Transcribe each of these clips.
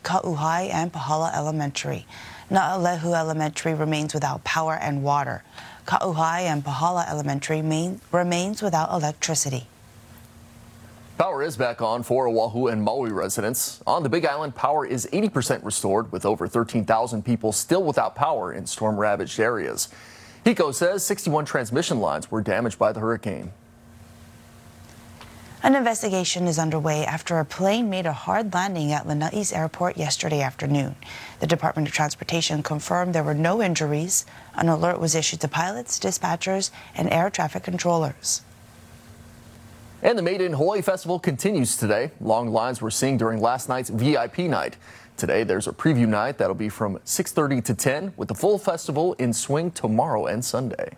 Ka'uhai, and Pahala Elementary. Na'alehu Elementary remains without power and water. Ka'uhai and Pahala Elementary remains without electricity. Power is back on for Oahu and Maui residents. On the Big Island, power is 80% restored, with over 13,000 people still without power in storm-ravaged areas. HECO says 61 transmission lines were damaged by the hurricane. An investigation is underway after a plane made a hard landing at Lanai's airport yesterday afternoon. The Department of Transportation confirmed there were no injuries. An alert was issued to pilots, dispatchers, and air traffic controllers. And the Made in Hawaii Festival continues today. Long lines were seen during last night's VIP night. Today, there's a preview night that'll be from 6:30 to 10, with the full festival in swing tomorrow and Sunday.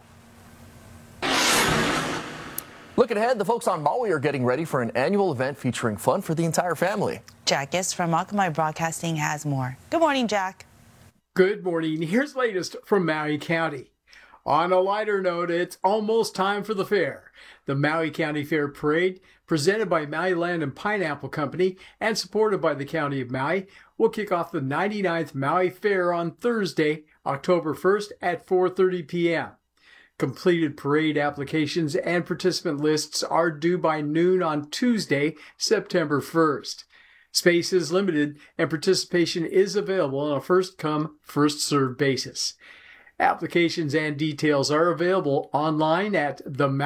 Looking ahead, the folks on Maui are getting ready for an annual event featuring fun for the entire family. Jack Gist from Akamai Broadcasting has more. Good morning, Jack. Good morning. Here's the latest from Maui County. On a lighter note, it's almost time for the fair. The Maui County Fair Parade, presented by Maui Land and Pineapple Company and supported by the County of Maui, will kick off the 99th Maui Fair on Thursday, October 1st at 4:30 p.m. Completed parade applications and participant lists are due by noon on Tuesday, September 1st. Space is limited and participation is available on a first-come, first-served basis. Applications and details are available online at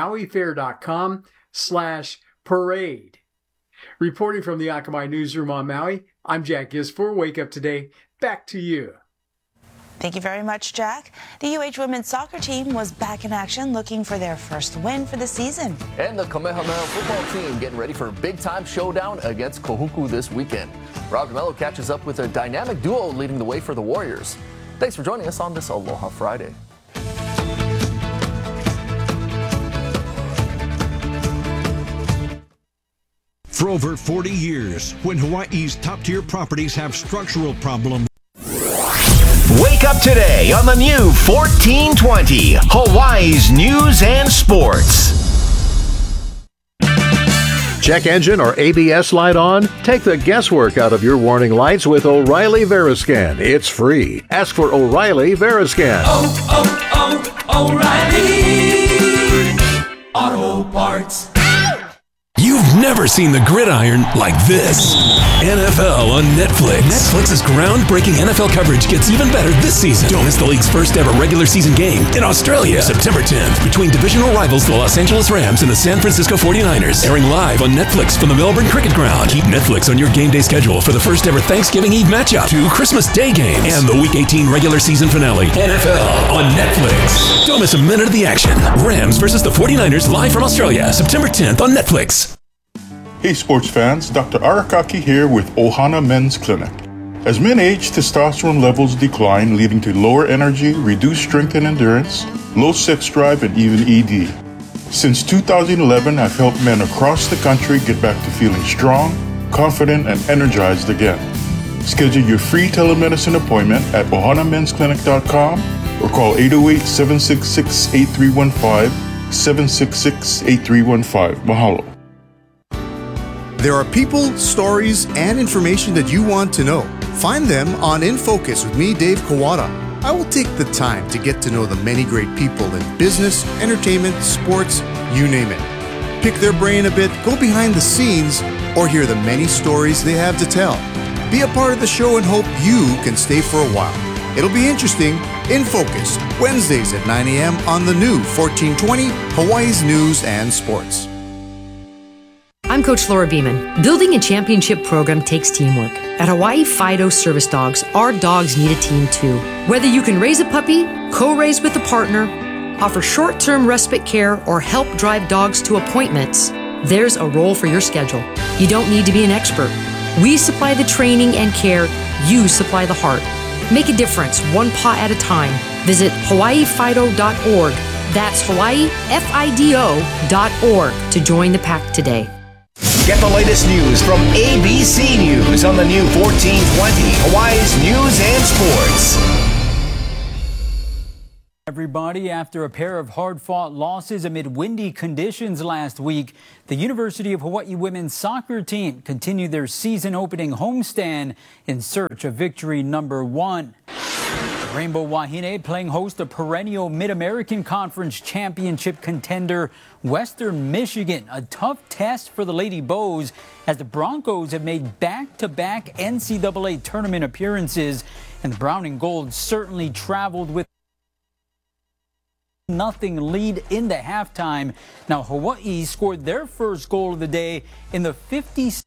themauifair.com/parade. Reporting from the Akamai Newsroom on Maui, I'm Jack Gist for Wake Up Today. Back to you. Thank you very much, Jack. The UH women's soccer team was back in action looking for their first win for the season. And the Kamehameha football team getting ready for a big-time showdown against Kohuku this weekend. Rob DeMello catches up with a dynamic duo leading the way for the Warriors. Thanks for joining us on this Aloha Friday. For over 40 years, when Hawaii's top-tier properties have structural problems. Wake up today on the new 1420, Hawaii's News and Sports. Check engine or ABS light on? Take the guesswork out of your warning lights with O'Reilly Veriscan. It's free. Ask for O'Reilly Veriscan. O'Reilly Auto Parts. You've never seen the gridiron like this. NFL on Netflix. Netflix's groundbreaking NFL coverage gets even better this season. Don't miss the league's first ever regular season game in Australia, September 10th, between divisional rivals the Los Angeles Rams and the San Francisco 49ers. Airing live on Netflix from the Melbourne Cricket Ground. Keep Netflix on your game day schedule for the first ever Thanksgiving Eve matchup, 2 Christmas Day games, and the Week 18 regular season finale. NFL on Netflix. Don't miss a minute of the action. Rams versus the 49ers live from Australia, September 10th on Netflix. Hey sports fans, Dr. Arakaki here with Ohana Men's Clinic. As men age, testosterone levels decline, leading to lower energy, reduced strength and endurance, low sex drive, and even ED. Since 2011, I've helped men across the country get back to feeling strong, confident, and energized again. Schedule your free telemedicine appointment at ohanamensclinic.com or call 808-766-8315, 766-8315. Mahalo. There are people, stories, and information that you want to know. Find them on In Focus with me, Dave Kawada. I will take the time to get to know the many great people in business, entertainment, sports, you name it. Pick their brain a bit, go behind the scenes, or hear the many stories they have to tell. Be a part of the show and hope you can stay for a while. It'll be interesting. In Focus, Wednesdays at 9 a.m. on the new 1420, Hawaii's News and Sports. I'm Coach Laura Beeman. Building a championship program takes teamwork. At Hawaii Fido Service Dogs, our dogs need a team too. Whether you can raise a puppy, co-raise with a partner, offer short-term respite care, or help drive dogs to appointments, there's a role for your schedule. You don't need to be an expert. We supply the training and care. You supply the heart. Make a difference, one paw at a time. Visit hawaiifido.org. That's hawaiifido.org to join the pack today. Get the latest news from ABC News on the new 1420, Hawaii's News and Sports. Everybody, after a pair of hard-fought losses amid windy conditions last week, the University of Hawaii women's soccer team continued their season-opening homestand in search of victory number 1. The Rainbow Wahine playing host to perennial Mid-American Conference championship contender Western Michigan. A tough test for the Lady Bows as the Broncos have made back-to-back NCAA tournament appearances, and the Brown and Gold certainly traveled with nothing lead into halftime. Now Hawaii scored their first goal of the day in the 50th.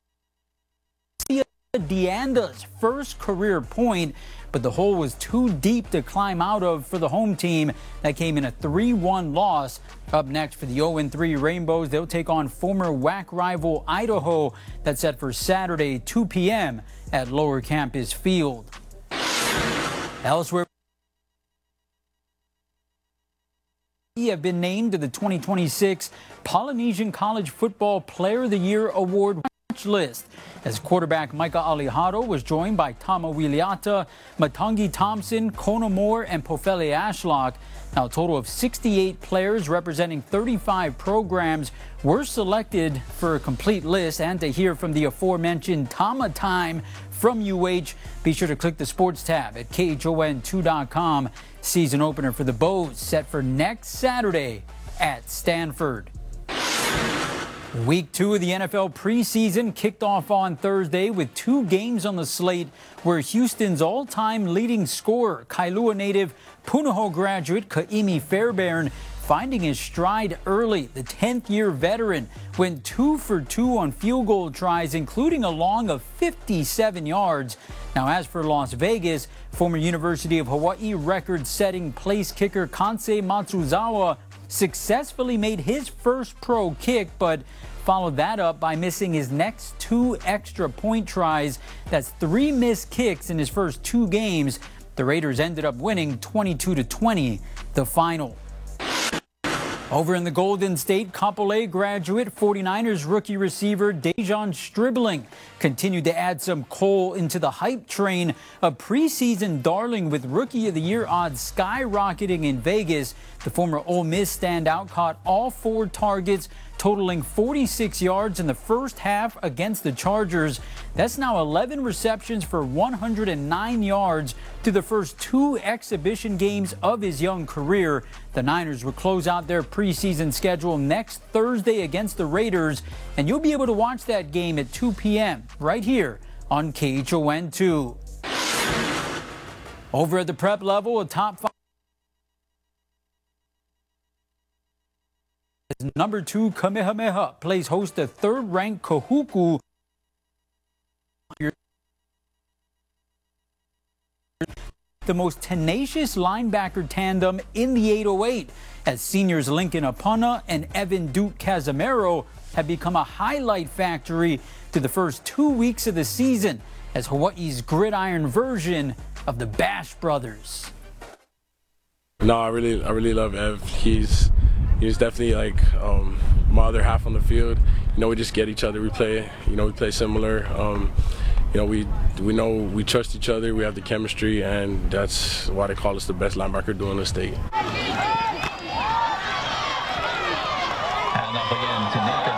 Deanda's first career point, but the hole was too deep to climb out of for the home team. That came in a 3-1 loss. Up next for the 0-3 Rainbows, they'll take on former WAC rival Idaho. That's set for Saturday, 2 p.m. at Lower Campus Field. Elsewhere, have been named to the 2026 Polynesian College Football Player of the Year Award list, as quarterback Micah Alihado was joined by Tama Wiliata, Matangi Thompson, Kona Moore, and Pofele Ashlock. Now, a total of 68 players representing 35 programs were selected for a complete list. And to hear from the aforementioned Tama time from UH, be sure to click the sports tab at KHON2.com. Season opener for the Bows set for next Saturday at Stanford. Week 2 of the NFL preseason kicked off on Thursday with 2 games on the slate where Houston's all-time leading scorer, Kailua native Punahou graduate Ka'imi Fairbairn, finding his stride early. The 10th-year veteran went 2 for 2 on field goal tries, including a long of 57 yards. Now, as for Las Vegas, former University of Hawaii record-setting place kicker Kansei Matsuzawa successfully made his first pro kick, but followed that up by missing his next 2 extra point tries. That's 3 missed kicks in his first 2 games. The Raiders ended up winning 22-20 the final. Over in the Golden State, Kapolei graduate 49ers rookie receiver Dejon Stribling continued to add some coal into the hype train. A preseason darling with Rookie of the Year odds skyrocketing in Vegas. The former Ole Miss standout caught all 4 targets, totaling 46 yards in the first half against the Chargers. That's now 11 receptions for 109 yards through the first 2 exhibition games of his young career. The Niners will close out their preseason schedule next Thursday against the Raiders, and you'll be able to watch that game at 2 p.m. right here on KHON2. Over at the prep level, a top 5 number 2 Kamehameha plays host to 3rd-ranked Kahuku. The most tenacious linebacker tandem in the 808, as seniors Lincoln Apana and Evan Duke Casimiro have become a highlight factory through the first 2 weeks of the season as Hawaii's gridiron version of the Bash Brothers. No, I really love Ev. He's definitely like my other half on the field. You know, we just get each other. We play similar. You know, we trust each other. We have the chemistry, and that's why they call us the best linebacker duo in the state. And up again to Nathan.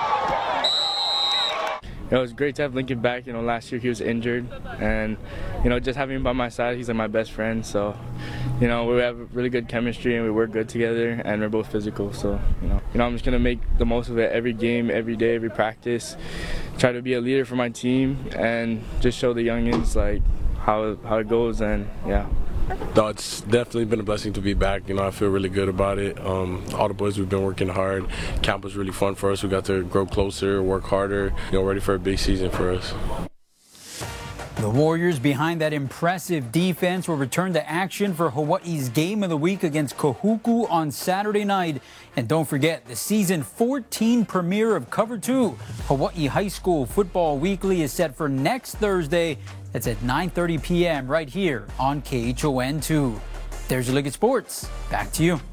It was great to have Lincoln back. You know, last year he was injured, and just having him by my side, he's like my best friend. So, we have really good chemistry and we work good together, and we're both physical. So, I'm just gonna make the most of it every game, every day, every practice. Try to be a leader for my team and just show the youngins like how it goes, and yeah. No, it's definitely been a blessing to be back. I feel really good about it. All the boys, we've been working hard. Camp was really fun for us. We got to grow closer, work harder, ready for a big season for us. The Warriors, behind that impressive defense, will return to action for Hawaii's Game of the Week against Kahuku on Saturday night. And don't forget, the season 14 premiere of Cover 2, Hawaii High School Football Weekly, is set for next Thursday. That's at 9:30 p.m. right here on KHON2. There's your look at sports. Back to you.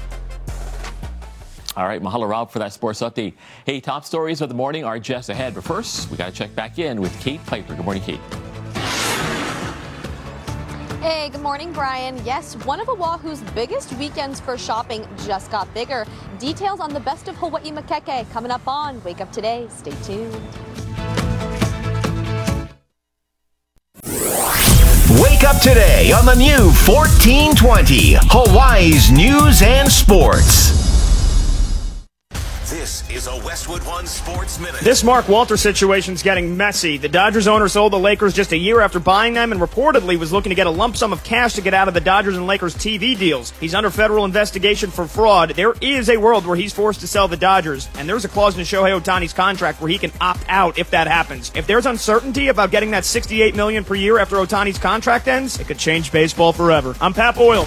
All right, mahalo, Rob, for that sports update. Hey, top stories of the morning are just ahead. But first, we got to check back in with Kate Piper. Good morning, Kate. Hey, good morning, Brian. Yes, one of Oahu's biggest weekends for shopping just got bigger. Details on the best of Hawaii Makeke coming up on Wake Up Today. Stay tuned. Wake up today on the new 1420, Hawaii's News and Sports. This is a Westwood One Sports Minute. This Mark Walter situation's getting messy. The Dodgers owner sold the Lakers just a year after buying them and reportedly was looking to get a lump sum of cash to get out of the Dodgers and Lakers TV deals. He's under federal investigation for fraud. There is a world where he's forced to sell the Dodgers, and there's a clause in Shohei Ohtani's contract where he can opt out if that happens. If there's uncertainty about getting that $68 million per year after Ohtani's contract ends, it could change baseball forever. I'm Pat Boyle.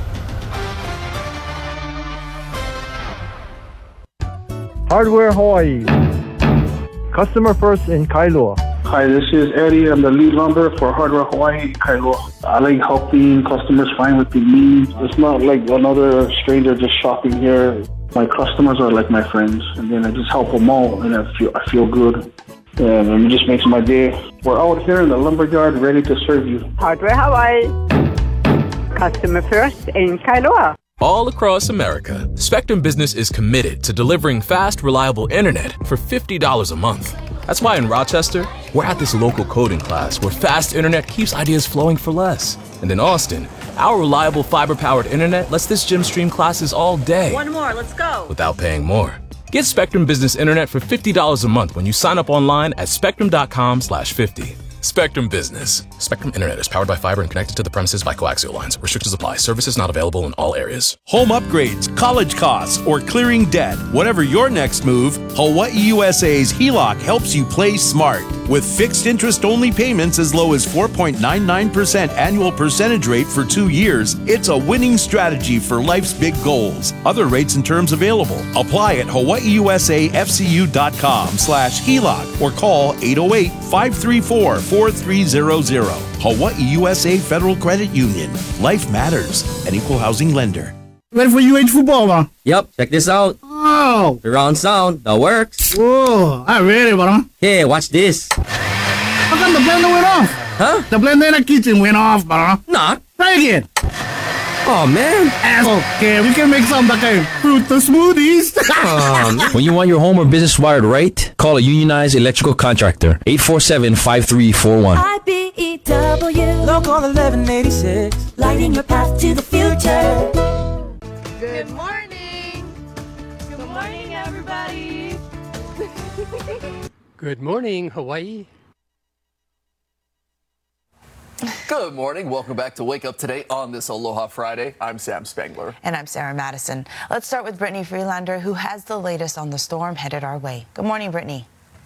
Hardware Hawaii. Customer first in Kailua. Hi, this is Eddie. I'm the lead lumber for Hardware Hawaii in Kailua. I like helping customers find what they need. It's not like another stranger just shopping here. My customers are like my friends, and then I just help them out, and I feel good. And it just makes my day. We're out here in the lumberyard ready to serve you. Hardware Hawaii. Customer first in Kailua. All across America, Spectrum Business is committed to delivering fast, reliable internet for $50 a month. That's why in Rochester, we're at this local coding class where fast internet keeps ideas flowing for less. And in Austin, our reliable fiber-powered internet lets this gym stream classes all day. One more, let's go. Without paying more. Get Spectrum Business Internet for $50 a month when you sign up online at spectrum.com/50. Spectrum Business. Spectrum Internet is powered by fiber and connected to the premises by coaxial lines. Restrictions apply. Services not available in all areas. Home upgrades, college costs, or clearing debt. Whatever your next move, Hawaii USA's HELOC helps you play smart. With fixed interest-only payments as low as 4.99% annual percentage rate for 2 years, it's a winning strategy for life's big goals. Other rates and terms available. Apply at hawaiiusafcu.com/HELOC or call 808-534-4300. Hawaii USA Federal Credit Union. Life matters. An equal housing lender. Ready for UH football, huh? Yep, check this out. Oh! Surround sound, that works. Whoa, I'm ready, bro. Hey, watch this. How come the blender went off? Huh? The blender in the kitchen went off, bro. Nah. Try again. Oh, man. Okay, we can make something that can fruit the smoothies. When you want your home or business wired right, call a unionized electrical contractor. 847-5341. IBEW. Local 1186. Lighting your path to the future. Good morning. Good morning, everybody. Good morning, Hawaii. Good morning. Welcome back to Wake Up Today on this Aloha Friday. I'm Sam Spangler. And I'm Sarah Madison. Let's start with Brittany Freelander, who has the latest on the storm headed our way. Good morning, Brittany.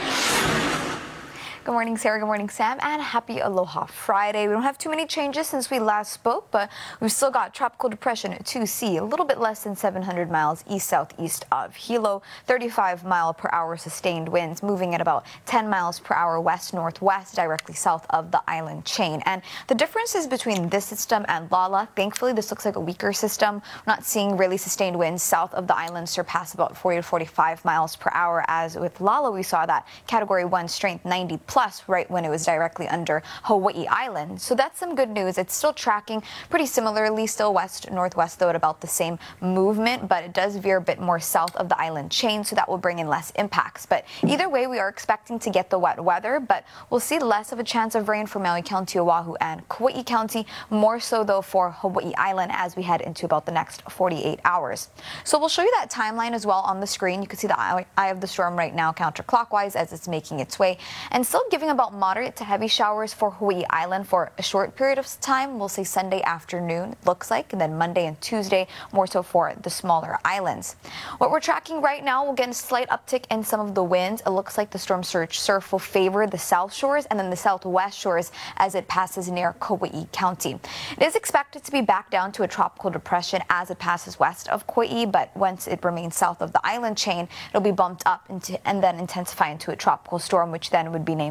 Good morning, Sarah. Good morning, Sam. And happy Aloha Friday. We don't have too many changes since we last spoke, but we've still got Tropical Depression 2C, a little bit less than 700 miles east-southeast of Hilo, 35-mile-per-hour sustained winds, moving at about 10 miles per hour west-northwest, directly south of the island chain. And the differences between this system and Lala, thankfully, this looks like a weaker system. We're not seeing really sustained winds south of the island surpass about 40 to 45 miles per hour, as with Lala, we saw that Category 1 strength 90 plus right when it was directly under Hawaii Island. So that's some good news. It's still tracking pretty similarly, still west-northwest, though, at about the same movement, but it does veer a bit more south of the island chain, so that will bring in less impacts. But either way, we are expecting to get the wet weather, but we'll see less of a chance of rain for Maui County, Oahu, and Kauai County, more so, though, for Hawaii Island as we head into about the next 48 hours. So we'll show you that timeline as well on the screen. You can see the eye of the storm right now counterclockwise as it's making its way, and still giving about moderate to heavy showers for Hawaii Island for a short period of time. We'll say Sunday afternoon, it looks like, and then Monday and Tuesday, more so for the smaller islands. What we're tracking right now, we'll get a slight uptick in some of the winds. It looks like the storm surf will favor the south shores and then the southwest shores as it passes near Kauai County. It is expected to be back down to a tropical depression as it passes west of Kauai, but once it remains south of the island chain, it'll be bumped up and then intensify into a tropical storm, which then would be named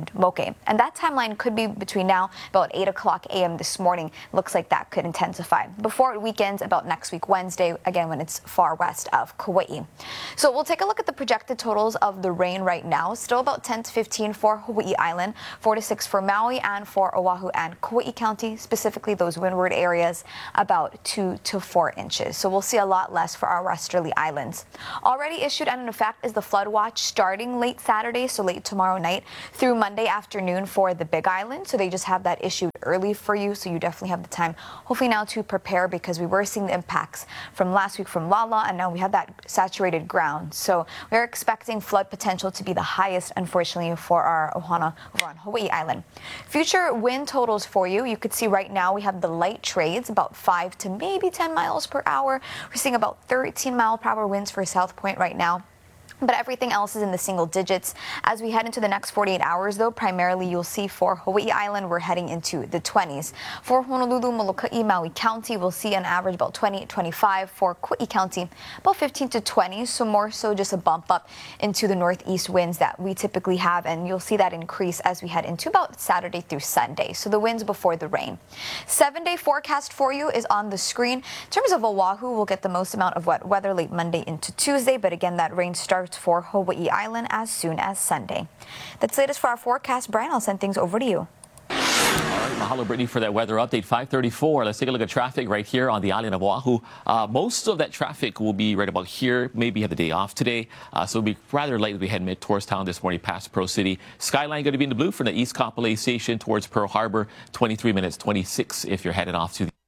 named Moke. And that timeline could be between now about 8 o'clock a.m. this morning. Looks like that could intensify before it weakens about next week Wednesday, again when it's far west of Kauai. So we'll take a look at the projected totals of the rain right now. Still about 10 to 15 for Hawaii Island, 4 to 6 for Maui, and for Oahu and Kauai County, specifically those windward areas, about 2 to 4 inches. So we'll see a lot less for our westerly islands. Already issued and in effect is the flood watch starting late Saturday, so late tomorrow night through Monday afternoon for the Big Island. So they just have that issued early for you, so you definitely have the time hopefully now to prepare, because we were seeing the impacts from last week from Lala, and now we have that saturated ground. So we're expecting flood potential to be the highest, unfortunately, for our ohana over on Hawaii Island. Future wind totals for you. You could see right now we have the light trades about 5 to maybe 10 miles per hour. We're seeing about 13 mile per hour winds for South Point right now. But everything else is in the single digits. As we head into the next 48 hours, though, primarily you'll see for Hawaii Island, we're heading into the 20s. For Honolulu, Molokai, Maui County, we'll see an average about 20 to 25. For Kauai County, about 15 to 20. So more so just a bump up into the northeast winds that we typically have. And you'll see that increase as we head into about Saturday through Sunday. So the winds before the rain. 7-day forecast for you is on the screen. In terms of Oahu, we'll get the most amount of wet weather late Monday into Tuesday. But again, that rain starts for Hawaii Island as soon as Sunday. That's the latest for our forecast. Brian, I'll send things over to you. All right, mahalo, Brittany, for that weather update. 5:34. Let's take a look at traffic right here on the island of Oahu. Most of that traffic will be right about here. Maybe have the day off today, so it'll be rather late as we head mid towards town this morning past Pro City. Skyline going to be in the blue from the East Kapolei Station towards Pearl Harbor. 23 minutes, 26 if you're headed off to the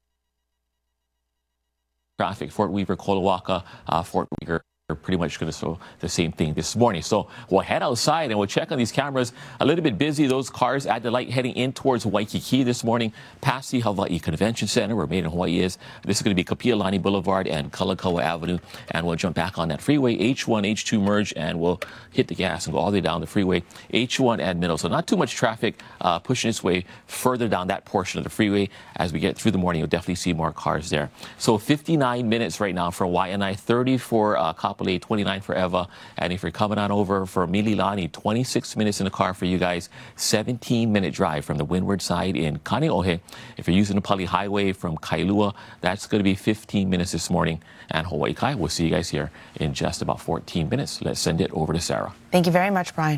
traffic. Fort Weaver, Kolawaka, Fort Weaver. Are pretty much going to show the same thing this morning. So we'll head outside and we'll check on these cameras. A little bit busy, those cars at the light heading in towards Waikiki this morning, past the Hawaii Convention Center where Made in Hawaii is. This is going to be Kapi'olani Boulevard and Kalakaua Avenue, and we'll jump back on that freeway. H1, H2 merge, and we'll hit the gas and go all the way down the freeway. H1 and middle, so not too much traffic pushing its way further down that portion of the freeway. As we get through the morning, you'll definitely see more cars there. So 59 minutes right now for Waianae, 30 for Kapolei, 29 for Ewa, and if you're coming on over for Mililani, 26 minutes in the car for you guys, 17-minute drive from the windward side in Kaneohe. If you're using the Pali Highway from Kailua, that's going to be 15 minutes this morning. And Hawaii Kai, we'll see you guys here in just about 14 minutes. Let's send it over to Sarah. Thank you very much, Brian.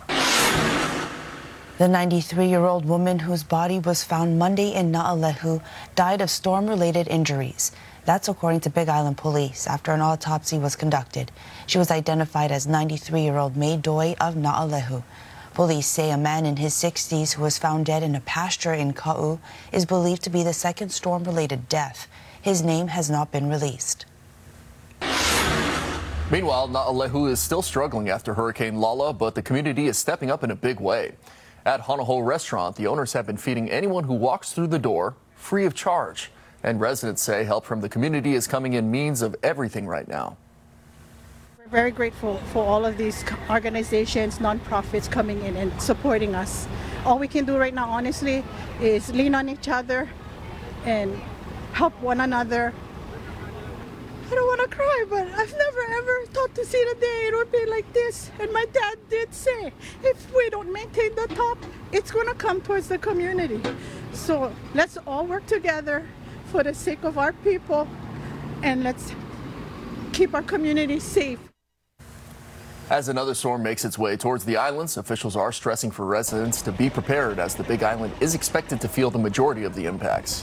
The 93-year-old woman whose body was found Monday in Na'alehu died of storm-related injuries. That's according to Big Island Police after an autopsy was conducted. She was identified as 93-year-old May Doi of Na'alehu. Police say a man in his 60s who was found dead in a pasture in Ka'u is believed to be the second storm-related death. His name has not been released. Meanwhile, Na'alehu is still struggling after Hurricane Lala, but the community is stepping up in a big way. At Hanaho Restaurant, the owners have been feeding anyone who walks through the door free of charge. And residents say help from the community is coming in means of everything right now. We're very grateful for all of these organizations, nonprofits coming in and supporting us. All we can do right now, honestly, is lean on each other and help one another. I don't want to cry, but I've never ever thought to see the day it would be like this. And my dad did say, if we don't maintain the top, it's going to come towards the community. So let's all work together for the sake of our people, and let's keep our community safe. As another storm makes its way towards the islands, officials are stressing for residents to be prepared as the Big Island is expected to feel the majority of the impacts.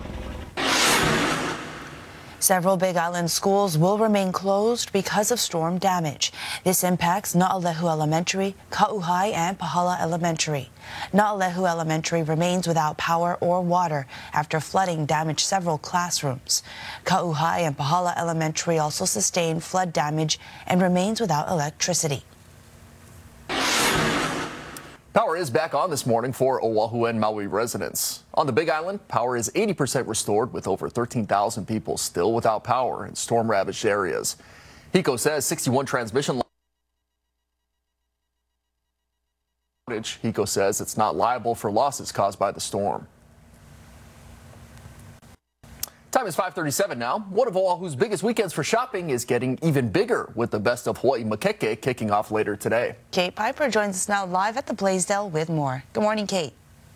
Several Big Island schools will remain closed because of storm damage. This impacts Na'alehu Elementary, Ka'uhai, and Pahala Elementary. Na'alehu Elementary remains without power or water after flooding damaged several classrooms. Ka'uhai and Pahala Elementary also sustained flood damage and remains without electricity. Power is back on this morning for Oahu and Maui residents. On the Big Island, power is 80% restored with over 13,000 people still without power in storm-ravaged areas. HECO says 61 transmission outage. HECO says it's not liable for losses caused by the storm. Time Time is 5:37 now. One of Oahu's biggest weekends for shopping is getting even bigger with the Best of Hawaii Makeke kicking off later today. Kate Piper joins us now live at the Blaisdell with more. Good morning, Kate.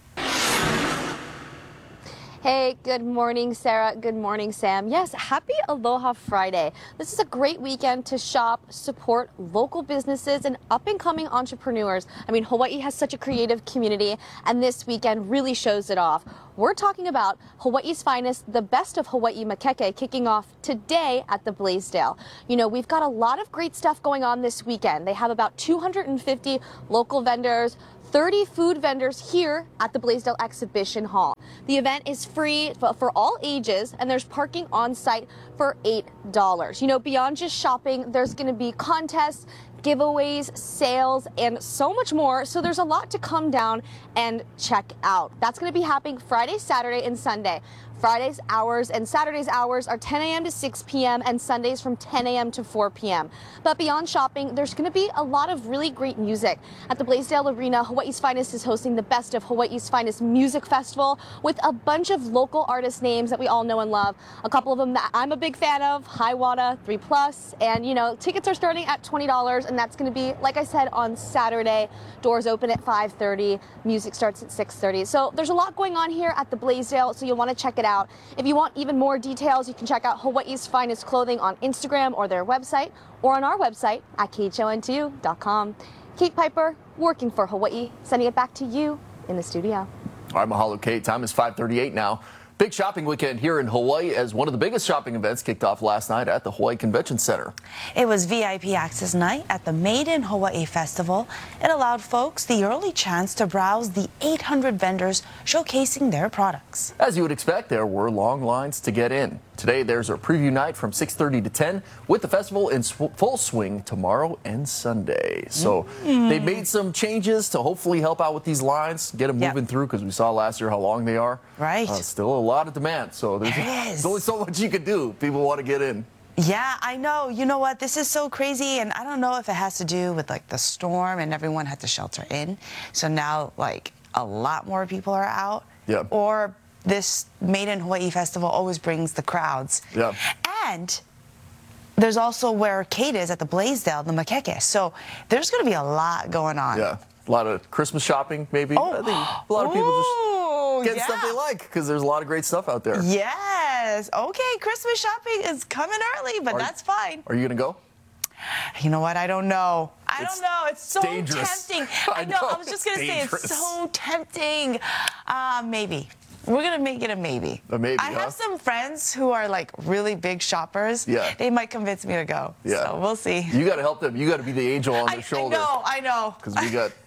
Hey, good morning, Sarah. Good morning, Sam. Yes, happy Aloha Friday. This is a great weekend to shop, support local businesses and up-and-coming entrepreneurs. I mean, Hawaii has such a creative community, and this weekend really shows it off. We're talking about Hawaii's finest, the Best of Hawaii Makeke, kicking off today at the Blaisdell. You know, we've got a lot of great stuff going on this weekend. They have about 250 local vendors, 30 food vendors here at the Blaisdell Exhibition Hall. The event is free for all ages, and there's parking on site for $8. You know, beyond just shopping, there's going to be contests, giveaways, sales, and so much more. So there's a lot to come down and check out. That's going to be happening Friday, Saturday, and Sunday. Friday's hours and Saturday's hours are 10 a.m. to 6 p.m. and Sundays from 10 a.m. to 4 p.m. But beyond shopping, there's going to be a lot of really great music. At the Blaisdell Arena, Hawaii's Finest is hosting the Best of Hawaii's Finest Music Festival with a bunch of local artist names that we all know and love. A couple of them that I'm a big fan of, Hiawatha, 3Plus, and you know, tickets are starting at $20, and that's going to be, like I said, on Saturday. Doors open at 5:30, music starts at 6:30. So there's a lot going on here at the Blaisdell, so you'll want to check it out. If you want even more details, you can check out Hawaii's Finest Clothing on Instagram or their website, or on our website at khon2.com. Kate Piper, working for Hawaii, sending it back to you in the studio. All right, mahalo, Kate. Time is 5:38 now. Big shopping weekend here in Hawaii as one of the biggest shopping events kicked off last night at the Hawaii Convention Center. It was VIP access night at the Made in Hawaii Festival. It allowed folks the early chance to browse the 800 vendors showcasing their products. As you would expect, there were long lines to get in. Today, there's a preview night from 6:30 to 10 with the festival in full swing tomorrow and Sunday. So they made some changes to hopefully help out with these lines, get them moving through, because we saw last year how long they are. Right. Still a lot of demand. So there's only so much you can do. People want to get in. Yeah, I know. You know what? This is so crazy, and I don't know if it has to do with like the storm and everyone had to shelter in. So now like a lot more people are out. Yeah. Or this Made in Hawaii Festival always brings the crowds. Yeah. And there's also where Kate is at the Blaisdell, the Makeke. So there's going to be a lot going on. Yeah. A lot of Christmas shopping, maybe. I think a lot of people just get stuff they like because there's a lot of great stuff out there. Yes. Okay, Christmas shopping is coming early, but that's fine. Are you going to go? You know what? I don't know. I don't know. It's so dangerous. tempting. I know. I was just going to say it's so tempting. Maybe. We're going to make it a maybe. A maybe, I have some friends who are like really big shoppers. Yeah. They might convince me to go. Yeah. So we'll see. You got to help them. You got to be the angel on their shoulder. I know. Because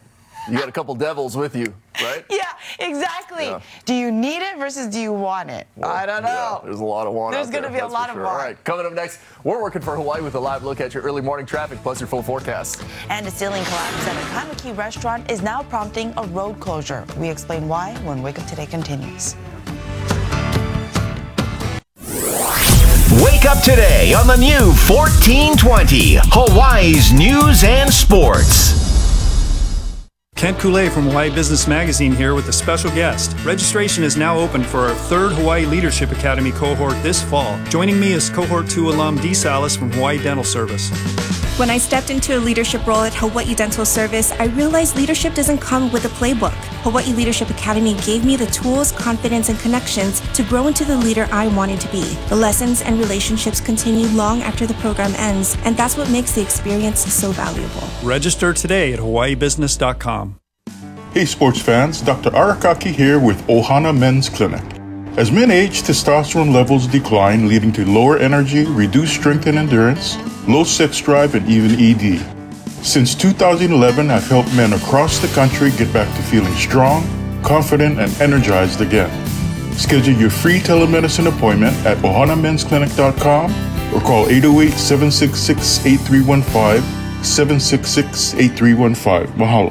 you got a couple devils with you, right? Yeah, exactly. Yeah. Do you need it versus do you want it? Well, I don't know. Yeah, there's a lot of want. There's going to be a lot of want. All right, coming up next, we're working for Hawaii with a live look at your early morning traffic plus your full forecast. And a ceiling collapse at a Kaimaki restaurant is now prompting a road closure. We explain why when Wake Up Today continues. Wake up today on the new 1420, Hawaii's News and Sports. Kent Koulé from Hawaii Business Magazine here with a special guest. Registration is now open for our third Hawaii Leadership Academy cohort this fall. Joining me is Cohort 2 alum Dee Salas from Hawaii Dental Service. When I stepped into a leadership role at Hawaii Dental Service, I realized leadership doesn't come with a playbook. Hawaii Leadership Academy gave me the tools, confidence, and connections to grow into the leader I wanted to be. The lessons and relationships continue long after the program ends, and that's what makes the experience so valuable. Register today at hawaiibusiness.com. Hey sports fans, Dr. Arakaki here with Ohana Men's Clinic. As men age, testosterone levels decline, leading to lower energy, reduced strength and endurance, low sex drive, and even ED. Since 2011, I've helped men across the country get back to feeling strong, confident, and energized again. Schedule your free telemedicine appointment at ohanamensclinic.com or call 808-766-8315, 766-8315. Mahalo.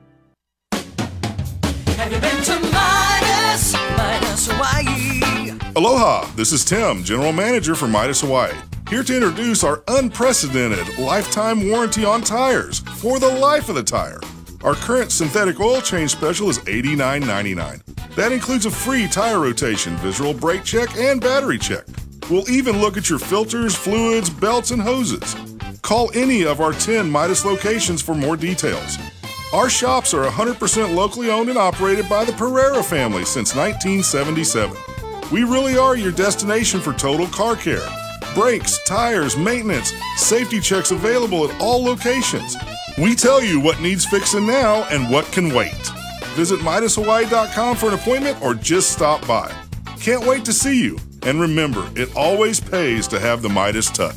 Have you been to Midas Hawaii? Aloha, this is Tim, General Manager for Midas Hawaii. Here to introduce our unprecedented lifetime warranty on tires for the life of the tire. Our current synthetic oil change special is $89.99. That includes a free tire rotation, visual brake check, and battery check. We'll even look at your filters, fluids, belts, and hoses. Call any of our 10 Midas locations for more details. Our shops are 100% locally owned and operated by the Pereira family since 1977. We really are your destination for total car care. Brakes, tires, maintenance, safety checks available at all locations. We tell you what needs fixing now and what can wait. Visit MidasHawaii.com for an appointment or just stop by. Can't wait to see you. And remember, it always pays to have the Midas touch.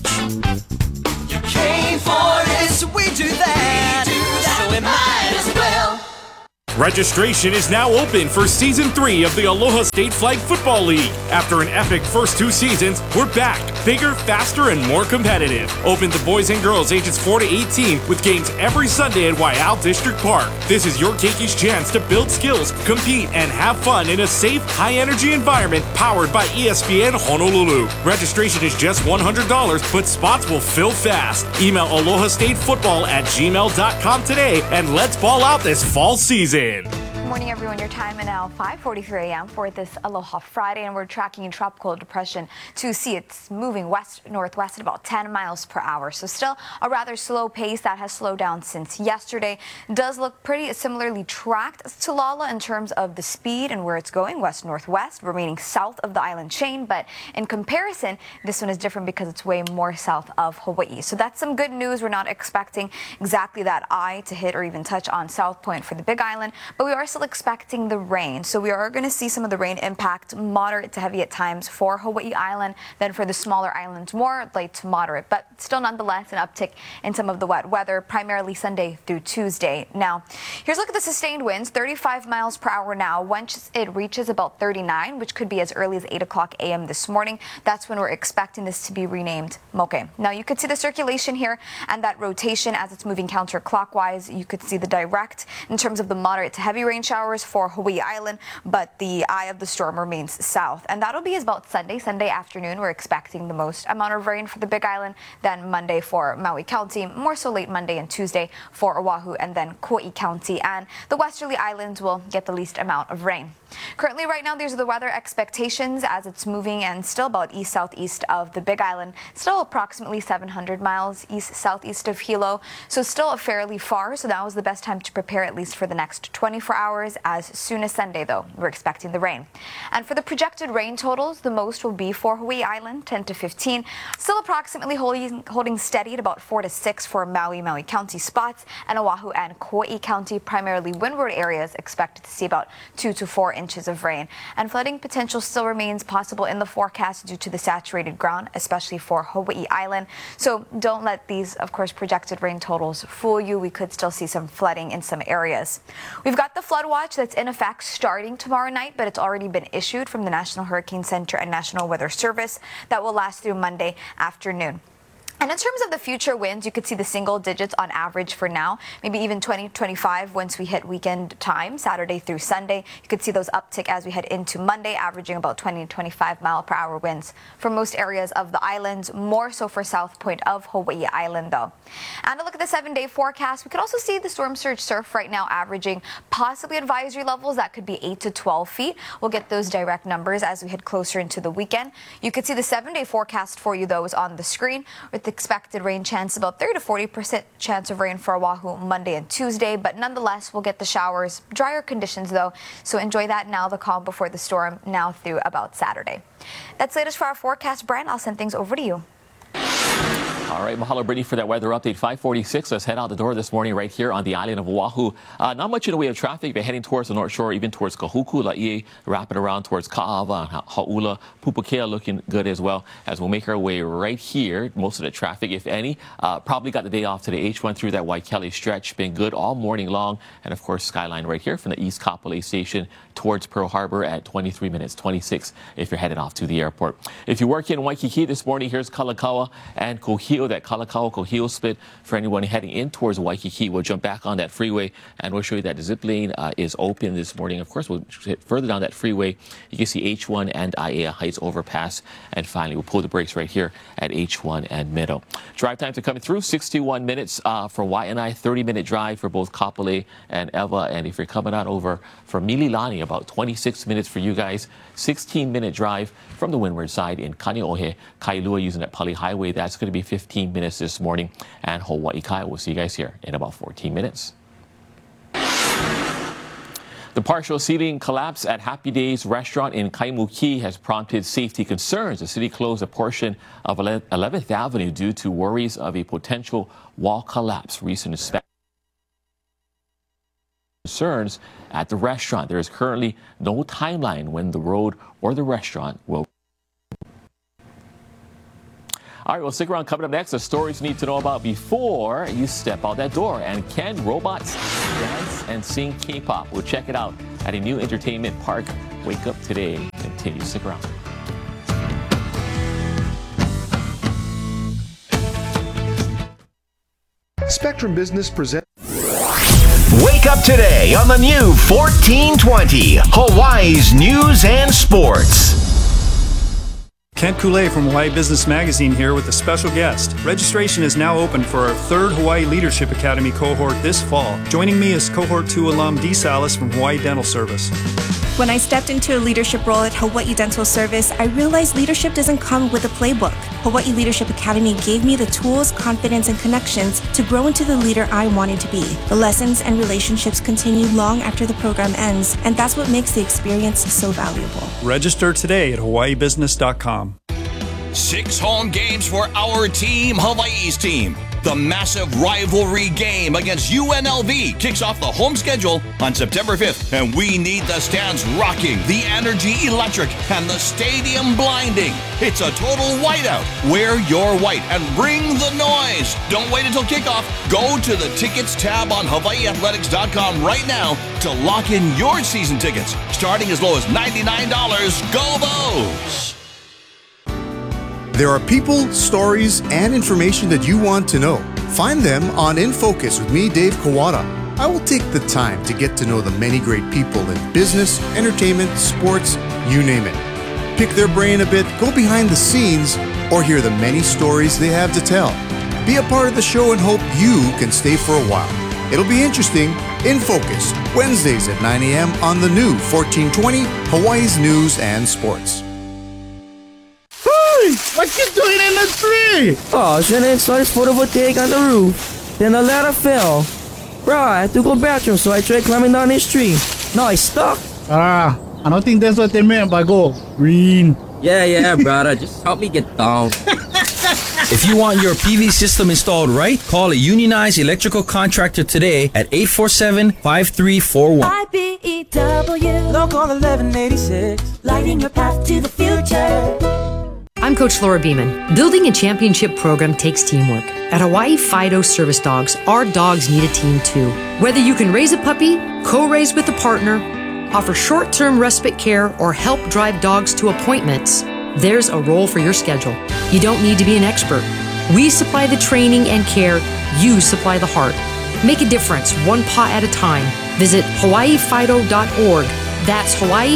You came for this, we do that. So we might as well. Registration is now open for Season 3 of the Aloha State Flag Football League. After an epic first 2 seasons, we're back, bigger, faster, and more competitive. Open to boys and girls ages 4 to 18 with games every Sunday at Waiau District Park. This is your Keiki's chance to build skills, compete, and have fun in a safe, high-energy environment powered by ESPN Honolulu. Registration is just $100, but spots will fill fast. Email alohastatefootball@gmail.com today, and let's ball out this fall season. Good morning, everyone. Your time is now 5:43 a.m. for this Aloha Friday, and we're tracking Tropical Depression 2C. It's moving west-northwest at about 10 miles per hour, so still a rather slow pace that has slowed down since yesterday. It does look pretty similarly tracked to Lala in terms of the speed and where it's going, west-northwest, remaining south of the island chain, but in comparison, this one is different because it's way more south of Hawaii. So that's some good news. We're not expecting exactly that eye to hit or even touch on South Point for the Big Island, but we are still expecting the rain. So we are going to see some of the rain impact moderate to heavy at times for Hawaii Island, then for the smaller islands more light to moderate, but still nonetheless an uptick in some of the wet weather, primarily Sunday through Tuesday. Now, here's a look at the sustained winds, 35 miles per hour now. Once it reaches about 39, which could be as early as 8 o'clock a.m. this morning, that's when we're expecting this to be renamed Moke. Now, you could see the circulation here and that rotation as it's moving counterclockwise. You could see the direct in terms of the moderate to heavy rain showers for Hawaii Island, but the eye of the storm remains south. And that'll be about Sunday afternoon. We're expecting the most amount of rain for the Big Island, then Monday for Maui County, more so late Monday and Tuesday for Oahu, and then Kauai County. And the westerly islands will get the least amount of rain. Currently, right now, these are the weather expectations as it's moving and still about east-southeast of the Big Island, still approximately 700 miles east-southeast of Hilo, so still fairly far. So that was the best time to prepare, at least for the next 24 hours. As soon as Sunday, though, we're expecting the rain. And for the projected rain totals, the most will be for Hawaii Island, 10 to 15, still approximately holding steady at about 4 to 6 for Maui County spots, and Oahu and Kauai County, primarily windward areas, expected to see about 2 to 4 inches of rain. And flooding potential still remains possible in the forecast due to the saturated ground, especially for Hawaii Island. So don't let these, of course, projected rain totals fool you. We could still see some flooding in some areas. We've got the flood watch that's in effect starting tomorrow night, but it's already been issued from the National Hurricane Center and National Weather Service that will last through Monday afternoon. And in terms of the future winds, you could see the single digits on average for now, maybe even 20, 25 once we hit weekend time, Saturday through Sunday. You could see those uptick as we head into Monday, averaging about 20 to 25 mile per hour winds for most areas of the islands, more so for South Point of Hawaii Island, though. And a look at the 7-day forecast, we could also see the storm surge surf right now averaging possibly advisory levels that could be 8 to 12 feet. We'll get those direct numbers as we head closer into the weekend. You could see the 7-day forecast for you, though, is on the screen with the expected rain chance, about 30 to 40% chance of rain for Oahu Monday and Tuesday, but nonetheless, we'll get the showers, drier conditions though, so enjoy that now, the calm before the storm, now through about Saturday. That's the latest for our forecast. Brian, I'll send things over to you. All right, mahalo, Brittany, for that weather update. 5:46. Let's head out the door this morning right here on the island of Oahu. Not much in the way of traffic, but heading towards the North Shore, even towards Kahuku, Laie, wrapping around towards Ka'ava, Hau'ula, Pupukea looking good as well as we'll make our way right here. Most of the traffic, if any, probably got the day off today. H1 through that Waikele stretch, been good all morning long. And of course, Skyline right here from the East Kapolei Station towards Pearl Harbor at 23 minutes, 26 if you're headed off to the airport. If you work in Waikiki this morning, here's Kalakaua and Kohio. Kohio, that Kalakaua-Kohio split. For anyone heading in towards Waikiki, we'll jump back on that freeway and we'll show you that the zip lane is open this morning. Of course, we'll hit further down that freeway. You can see H1 and Aiea Heights overpass. And finally, we'll pull the brakes right here at H1 and Meadow. Drive times are coming through. 61 minutes for Waianae, 30-minute drive for both Kapolei and Ewa. And if you're coming out over from Mililani, about 26 minutes for you guys. 16-minute drive from the windward side in Kaneohe, Kailua using that Pali Highway. That's going to be 15 minutes this morning. And Hawaii Kai, we'll see you guys here in about 14 minutes. The partial ceiling collapse at Happy Days restaurant in Kaimuki has prompted safety concerns. The city closed a portion of 11th Avenue due to worries of a potential wall collapse. Recent inspections concerns at the restaurant. There is currently no timeline when the road or the restaurant will. All right, well, stick around. Coming up next, the stories you need to know about before you step out that door. And can robots dance and sing K-pop? We'll check it out at a new entertainment park. Wake Up Today. Continue. Stick around. Spectrum Business presents. Wake Up Today on the new 1420, Hawaii's News and Sports. Kent Koulé from Hawaii Business Magazine here with a special guest. Registration is now open for our third Hawaii Leadership Academy cohort this fall. Joining me is Cohort 2 alum Dee Salas from Hawaii Dental Service. When I stepped into a leadership role at Hawaii Dental Service, I realized leadership doesn't come with a playbook. Hawaii Leadership Academy gave me the tools, confidence, and connections to grow into the leader I wanted to be. The lessons and relationships continue long after the program ends, and that's what makes the experience so valuable. Register today at hawaiibusiness.com. 6 home games for our team, Hawaii's team. The massive rivalry game against UNLV kicks off the home schedule on September 5th, and we need the stands rocking, the energy electric, and the stadium blinding. It's a total whiteout. Wear your white and bring the noise. Don't wait until kickoff. Go to the tickets tab on HawaiiAthletics.com right now to lock in your season tickets, starting as low as $99. Go Vols! There are people, stories, and information that you want to know. Find them on In Focus with me, Dave Kawada. I will take the time to get to know the many great people in business, entertainment, sports, you name it. Pick their brain a bit, go behind the scenes, or hear the many stories they have to tell. Be a part of the show and hope you can stay for a while. It'll be interesting. In Focus, Wednesdays at 9 a.m. on the new 1420, Hawaii's News and Sports. What you doing in the tree? Oh, I shouldn't install this photovoltaic on the roof. Then the ladder fell. Bruh, I had to go bathroom, so I tried climbing down this tree. Now I stuck. I don't think that's what they meant by go green. Yeah, brother. Just help me get down. If you want your PV system installed right, call a unionized electrical contractor today at 847-5341. IBEW Local 1186, lighting your path to the future. I'm Coach Laura Beeman. Building a championship program takes teamwork. At Hawaii Fido Service Dogs, our dogs need a team too. Whether you can raise a puppy, co-raise with a partner, offer short-term respite care, or help drive dogs to appointments, there's a role for your schedule. You don't need to be an expert. We supply the training and care. You supply the heart. Make a difference, one paw at a time. Visit hawaiifido.org. That's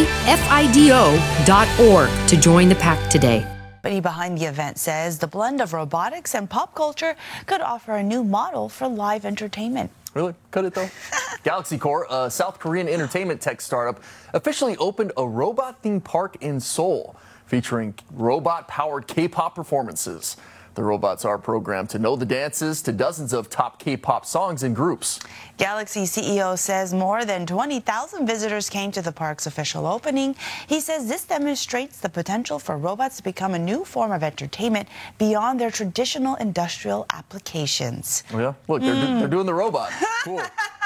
hawaiifido.org to join the pack today. Somebody behind the event says the blend of robotics and pop culture could offer a new model for live entertainment. Really? Could it, though? Galaxy Core, a South Korean entertainment tech startup, officially opened a robot theme park in Seoul, featuring robot-powered K-pop performances. The robots are programmed to know the dances to dozens of top K-pop songs and groups. Galaxy CEO says more than 20,000 visitors came to the park's official opening. He says this demonstrates the potential for robots to become a new form of entertainment beyond their traditional industrial applications. Oh, yeah? Look, they're doing the robot. Cool.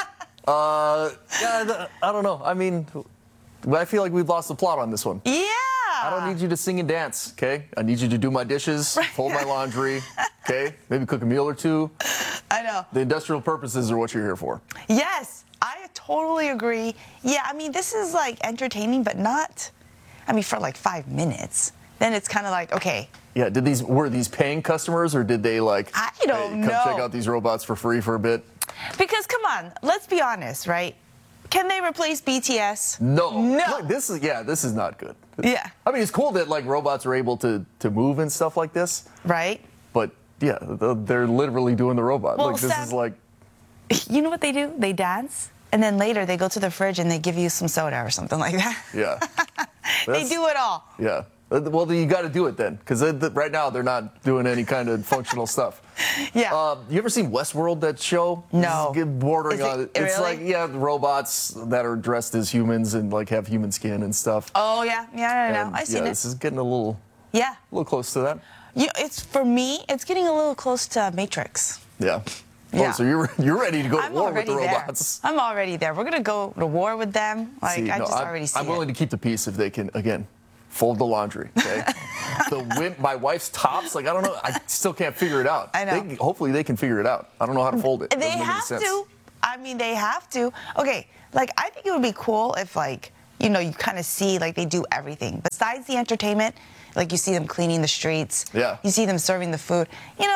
I don't know. I mean, I feel like we've lost the plot on this one. Yeah. I don't need you to sing and dance, okay? I need you to do my dishes, fold my laundry, okay? Maybe cook a meal or two. I know. The industrial purposes are what you're here for. Yes, I totally agree. Yeah, I mean, this is like entertaining, but not, I mean, for like 5 minutes. then it's kind of like, okay. Yeah, were these paying customers, or did they like, I don't know. Come check out these robots for free for a bit? Because come on, let's be honest, right? Can they replace BTS? No. Look, this is not good. Yeah. I mean, it's cool that like robots are able to move and stuff like this. Right. But yeah, they're literally doing the robot. Well, Like this is like. You know what they do? They dance, and then later they go to the fridge and they give you some soda or something like that. Yeah. They do it all. Yeah. Well, you got to do it then, because right now they're not doing any kind of functional stuff. Yeah. You ever seen Westworld, that show? No. Bordering on it. It's really? like, yeah, robots that are dressed as humans and like have human skin and stuff. Oh yeah, I know. I've seen it. This is getting a little close to that. Yeah, for me, it's getting a little close to Matrix. Yeah. Yeah. Oh, so you're ready to go to war with the robots. I'm already there. We're gonna go to war with them. Like I already see I'm willing to keep the peace if they can fold the laundry. Okay. My wife's tops. Like I don't know. I still can't figure it out. I know. Hopefully they can figure it out. I don't know how to fold it. They have to. I mean, they have to. Okay. Like I think it would be cool if you kind of see like they do everything besides the entertainment. Like you see them cleaning the streets. Yeah. You see them serving the food.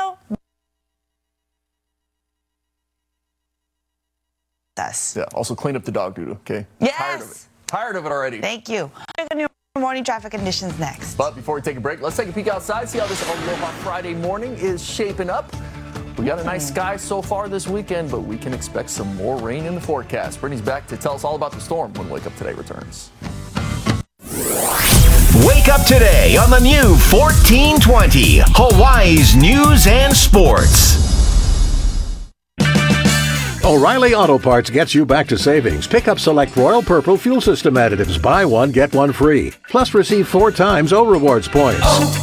Yeah. Also clean up the dog doo-doo. Okay. Yes. Tired of it already. Thank you. Morning traffic conditions next. But before we take a break, let's take a peek outside, see how this Aloha Friday morning is shaping up. We got a nice sky so far this weekend, but we can expect some more rain in the forecast. Brittany's back to tell us all about the storm when Wake Up Today returns. Wake up today on the new 1420, Hawaii's News and Sports. O'Reilly Auto Parts gets you back to savings. Pick up select Royal Purple fuel system additives. Buy one, get one free. Plus receive 4 times O Rewards points.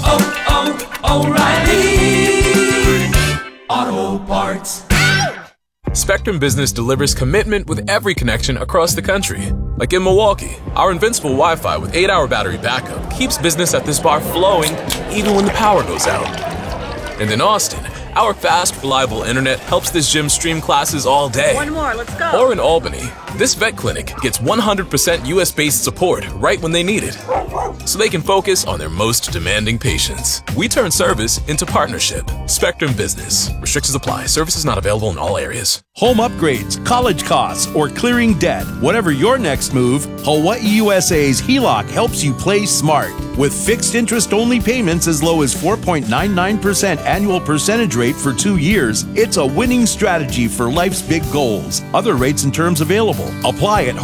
O'Reilly Auto Parts. Spectrum Business delivers commitment with every connection across the country. Like in Milwaukee, our invincible Wi-Fi with 8-hour battery backup keeps business at this bar flowing even when the power goes out. And in Austin, our fast, reliable internet helps this gym stream classes all day. One more, let's go. Or in Albany, this vet clinic gets 100% US-based support right when they need it, so they can focus on their most demanding patients. We turn service into partnership. Spectrum Business. Restrictions apply. Services not available in all areas. Home upgrades, college costs, or clearing debt. Whatever your next move, Hawaii USA's HELOC helps you play smart. With fixed interest-only payments as low as 4.99% annual percentage rate for 2 years, it's a winning strategy for life's big goals. Other rates and terms available. Apply at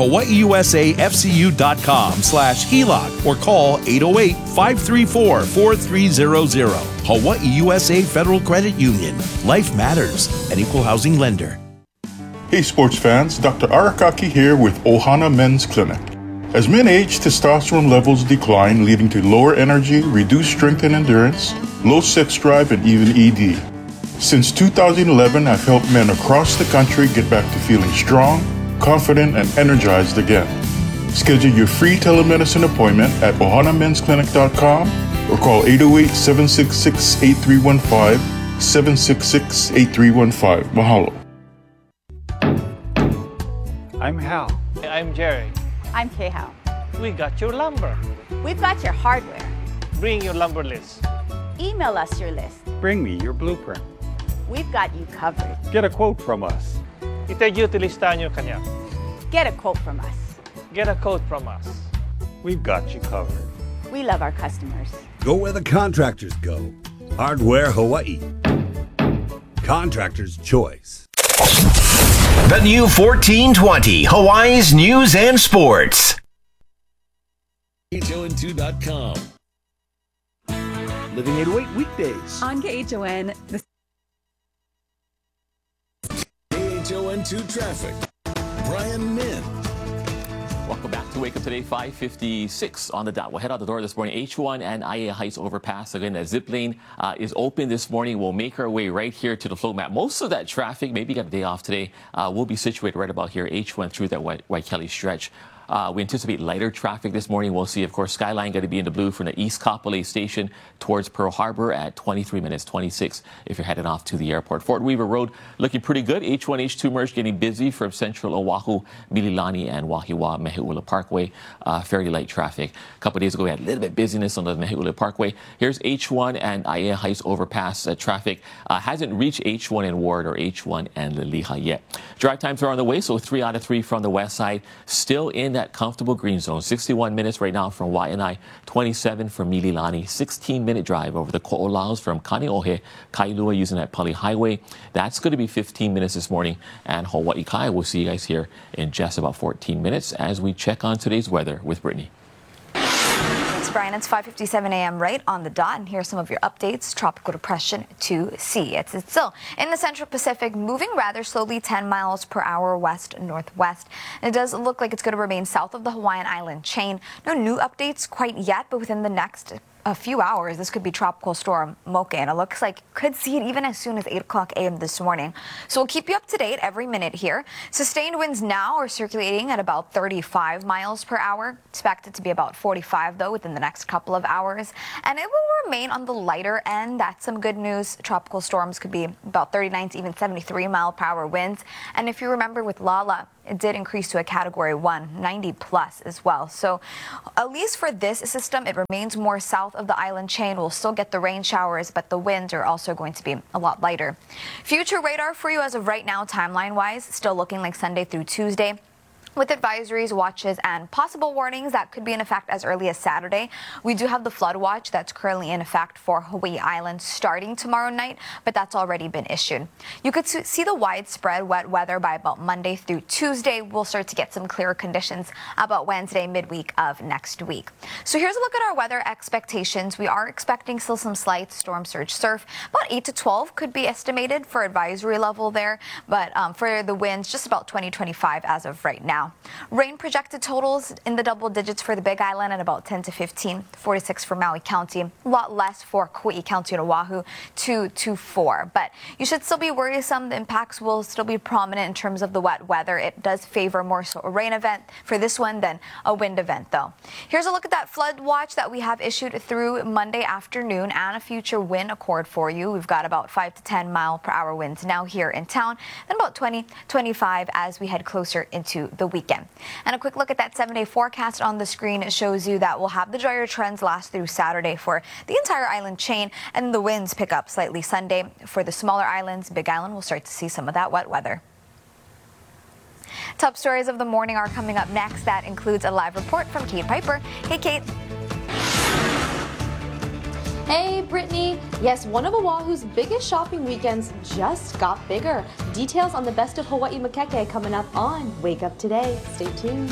hawaiiusafcu.com/HELOC or call 808-534-4300. Hawaii USA Federal Credit Union. Life matters. An equal housing lender. Hey sports fans, Dr. Arakaki here with Ohana Men's Clinic. As men age, testosterone levels decline, leading to lower energy, reduced strength and endurance, low sex drive, and even ED. Since 2011, I've helped men across the country get back to feeling strong, confident, and energized again. Schedule your free telemedicine appointment at ohanamensclinic.com or call 808-766-8315, 766-8315. Mahalo. I'm Hal. I'm Jerry. I'm Kay-Hao. We got your lumber. We've got your hardware. Bring your lumber list. Email us your list. Bring me your blueprint. We've got you covered. Get a quote from us. Itagyuti listahan nyo kanya. Get a quote from us. Get a quote from us. We've got you covered. We love our customers. Go where the contractors go. Hardware Hawaii. Contractor's choice. The new 1420, Hawaii's News and Sports. KHON2.com. Living 808 weekdays. On KHON, the KHON2 traffic. Brian Min. Welcome back to Wake Up Today, 5:56 on the dot. We'll head out the door this morning. H1 and IA Heights overpass. Again, that zip lane is open this morning. We'll make our way right here to the flow map. Most of that traffic, maybe you got a day off today, will be situated right about here, H1 through that Waikele stretch. We anticipate lighter traffic this morning. We'll see, of course, Skyline going to be in the blue from the East Kapolei Station towards Pearl Harbor at 23 minutes 26 if you're headed off to the airport. Fort Weaver Road looking pretty good. H1, H2 merge getting busy from Central Oahu, Mililani, and Wahiawa Meheula Parkway. Fairly light traffic. A couple of days ago, we had a little bit busyness on the Meheula Parkway. Here's H1 and Aiea Heights overpass traffic. Hasn't reached H1 and Ward or H1 and Liliha yet. Drive times are on the way, so 3 out of 3 from the west side. Still in that comfortable green zone. 61 minutes right now from Waianae, 27 from Mililani, 16-minute drive over the Ko'olaus from Kaneohe, Kailua using that Pali Highway. That's going to be 15 minutes this morning. And Hawaii Kai, we'll see you guys here in just about 14 minutes as we check on today's weather with Brittany. Thanks, Brian. It's 5:57 a.m. right on the dot, and here's some of your updates. Tropical depression to sea. It's still in the Central Pacific, moving rather slowly, 10 miles per hour west-northwest. And it does look like it's going to remain south of the Hawaiian Island chain. No new updates quite yet, but within the next a few hours, this could be Tropical Storm Mocha, and it looks like could see it even as soon as 8 o'clock a.m. this morning. So we'll keep you up to date every minute here. Sustained winds now are circulating at about 35 miles per hour. Expected to be about 45, though, within the next couple of hours. And it will remain on the lighter end. That's some good news. Tropical storms could be about 39 to even 73 mile per hour winds. And if you remember with Lala, it did increase to a Category 1, 90 plus as well. So at least for this system, it remains more south of the island chain. We'll still get the rain showers, but the winds are also going to be a lot lighter. Future radar for you as of right now, timeline-wise, still looking like Sunday through Tuesday, with advisories, watches, and possible warnings that could be in effect as early as Saturday. We do have the flood watch that's currently in effect for Hawaii Island starting tomorrow night, but that's already been issued. You could see the widespread wet weather by about Monday through Tuesday. We'll start to get some clearer conditions about Wednesday, midweek of next week. So here's a look at our weather expectations. We are expecting still some slight storm surge surf. About 8 to 12 could be estimated for advisory level there, but for the winds, just about 20-25 as of right now. Rain projected totals in the double digits for the Big Island at about 10 to 15, 46 for Maui County, a lot less for Kauai County and Oahu, 2 to 4. But you should still be worrisome. The impacts will still be prominent in terms of the wet weather. It does favor more so a rain event for this one than a wind event, though. Here's a look at that flood watch that we have issued through Monday afternoon and a future wind accord for you. We've got about 5 to 10 mile per hour winds now here in town, then about 20-25 as we head closer into the weekend. And a quick look at that 7-day forecast on the screen shows you that we'll have the drier trends last through Saturday for the entire island chain, and the winds pick up slightly Sunday. For the smaller islands, Big Island, we'll start to see some of that wet weather. Top stories of the morning are coming up next. That includes a live report from Kate Piper. Hey, Kate. Hey, Brittany. Yes, one of Oahu's biggest shopping weekends just got bigger. Details on the best of Hawaii Makeke coming up on Wake Up Today. Stay tuned.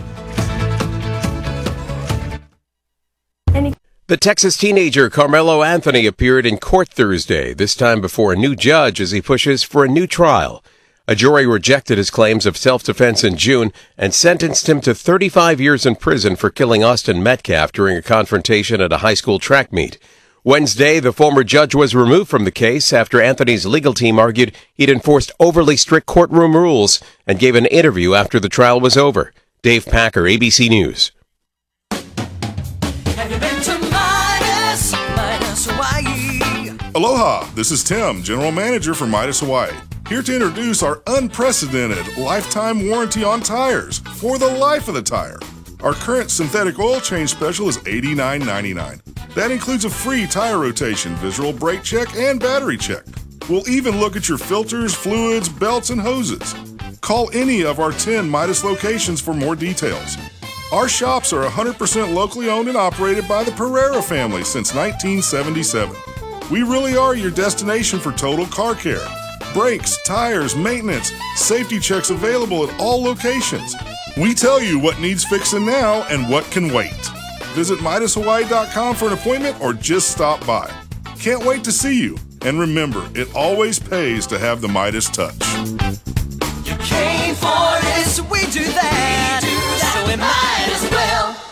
The Texas teenager Carmelo Anthony appeared in court Thursday, this time before a new judge as he pushes for a new trial. A jury rejected his claims of self-defense in June and sentenced him to 35 years in prison for killing Austin Metcalf during a confrontation at a high school track meet. Wednesday, the former judge was removed from the case after Anthony's legal team argued he'd enforced overly strict courtroom rules and gave an interview after the trial was over. Dave Packer, ABC News. Have you been to Midas Hawaii? Aloha, this is Tim, General Manager for Midas Hawaii. Here to introduce our unprecedented lifetime warranty on tires for the life of the tire. Our current synthetic oil change special is $89.99. That includes a free tire rotation, visual brake check, and battery check. We'll even look at your filters, fluids, belts, and hoses. Call any of our 10 Midas locations for more details. Our shops are 100% locally owned and operated by the Pereira family since 1977. We really are your destination for total car care. Brakes, tires, maintenance, safety checks available at all locations. We tell you what needs fixing now and what can wait. Visit MidasHawaii.com for an appointment or just stop by. Can't wait to see you. And remember, it always pays to have the Midas touch. You came for it, so we do that. So we might as well.